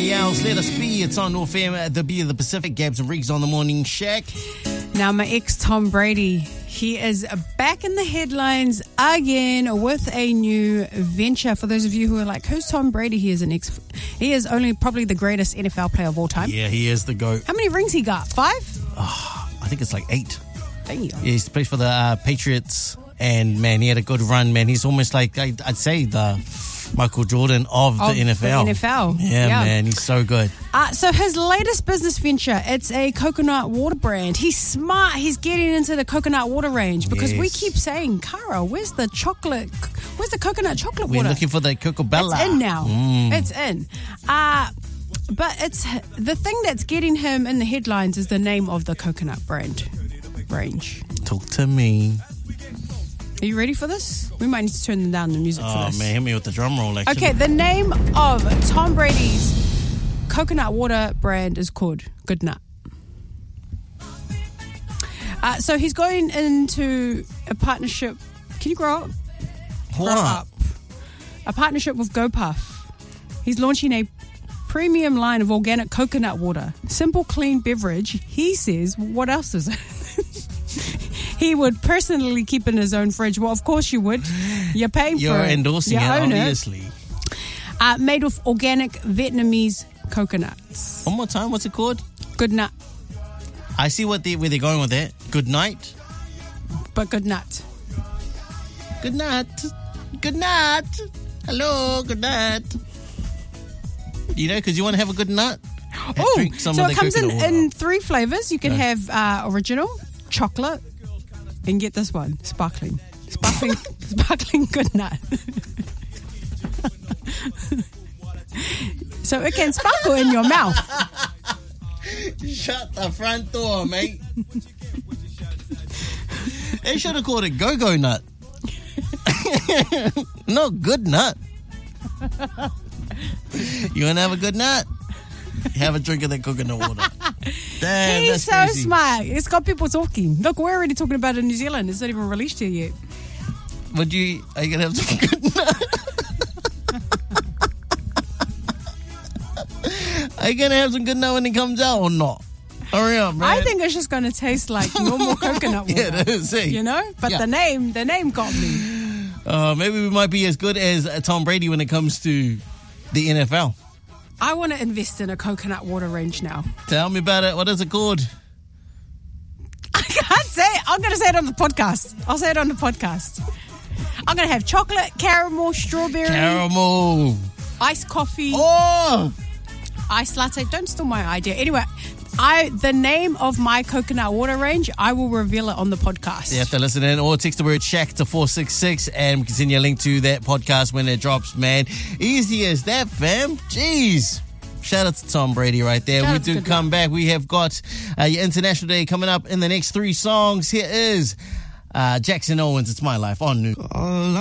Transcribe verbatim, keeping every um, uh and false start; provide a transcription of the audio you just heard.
else. Let us be. It's on North F M, the B of the Pacific. Gabs and Riggs on the Morning Shack. Now, my ex Tom Brady, he is back in the headlines again with a new venture. For those of you who are like, who's Tom Brady? He is an ex. He is only probably the greatest N F L player of all time. Yeah, he is the GOAT. How many rings he got? Five? Oh, I think it's like eight. Damn. Yeah, he's played for the uh, Patriots, and man, he had a good run, man. He's almost like, I'd, I'd say, the Michael Jordan of, of the N F L. The N F L. Yeah, yeah. Man, he's so good. Uh, so his latest business venture, it's a coconut water brand. He's smart. He's getting into the coconut water range because yes. we keep saying, Cara, where's the chocolate, where's the coconut chocolate We're water? We're looking for the Coco Bella. It's in now. Mm. It's in. Uh, but it's the thing that's getting him in the headlines is the name of the coconut brand range. Talk to me. Are you ready for this? We might need to turn down the music oh, for this. Oh, man, hit me with the drum roll, actually. Okay, the name of Tom Brady's coconut water brand is called Good Nut. Uh, so he's going into a partnership. Can you grow up? What? Grow up. A partnership with GoPuff. He's launching a premium line of organic coconut water. Simple, clean beverage. He says, what else is it? He would personally keep in his own fridge. Well, of course you would. You're paying You're for it. You're endorsing you it, own obviously. It. Uh, made with organic Vietnamese coconuts. One more time, what's it called? Good Nut. I see what they, where they're going with that. Good night. But good nut. Good night. Good night. Hello, good night. You know, because you want to have a good nut. Oh, so it comes in, in three flavors. You can okay. have uh, original, chocolate, and get this one, sparkling. Sparkling, sparkling good nut. So it can sparkle in your mouth. Shut the front door, mate. They should have called it go-go nut. No, good nut. You want to have a good nut? Have a drink of that coconut water. Damn, He's that's so crazy. smart. It's got people talking. Look, we're already talking about it in New Zealand. It's not even released here yet. Would you, are you going to have some good nut? Are you going to have some good nut when it comes out or not? Hurry up, man. I think it's just going to taste like normal coconut water. Yeah, it is. See? You know? But yeah. the name, the name got me. Uh, maybe we might be as good as Tom Brady when it comes to the N F L. I want to invest in a coconut water range now. Tell me about it. What is it called? I can't say it. I'm going to say it on the podcast. I'll say it on the podcast. I'm going to have chocolate, caramel, strawberry. Caramel. Iced coffee. Oh! Iced latte. Don't steal my idea. Anyway, I the name of my coconut water range, I will reveal it on the podcast. You have to listen in or text the word Shack to four six six and we can send you a link to that podcast when it drops, man. Easy as that, fam. Jeez. Shout out to Tom Brady right there. Shout we do come back. We have got uh, your International Day coming up in the next three songs. Here is uh, Jackson Owens, It's My Life on New.